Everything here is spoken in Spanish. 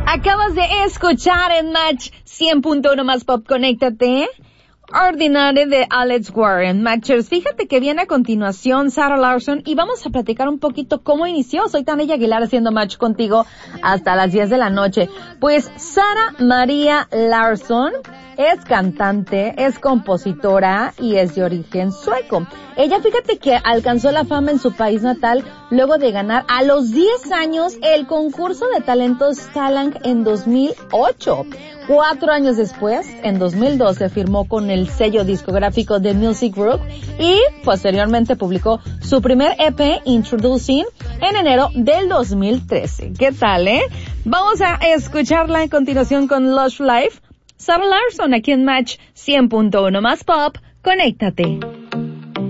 Acabas de escuchar en Match 100.1 más pop, conéctate. Ordinary de Alex Warren. Matchers, fíjate que viene a continuación Sarah Larsson y vamos a platicar un poquito cómo inició. Soy Tania Aguilar haciendo Match contigo hasta las 10 de la noche. Pues Sara María Larsson es cantante, es compositora y es de origen sueco. Ella, fíjate que alcanzó la fama en su país natal luego de ganar a los 10 años el concurso de talentos Talang en 2008. 4 años después, en 2012, firmó con el sello discográfico The Music Group y posteriormente publicó su primer EP, Introducing, en enero del 2013. ¿Qué tal, Vamos a escucharla en continuación con Lush Life. Sarah Larsson aquí en Match 100.1 más pop. Conéctate.